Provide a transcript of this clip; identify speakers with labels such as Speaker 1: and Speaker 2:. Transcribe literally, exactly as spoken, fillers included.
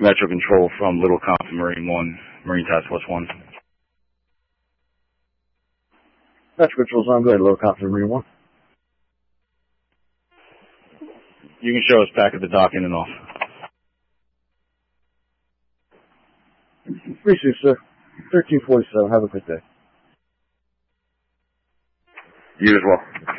Speaker 1: Metro Control from Little Compton, Marine one, Marine Task Force one.
Speaker 2: Metro Control's on. Go ahead, Little Compton, Marine one.
Speaker 1: You can show us back at the dock in and off.
Speaker 2: Appreciate it, sir. thirteen forty-seven. Have a good day.
Speaker 1: You as well.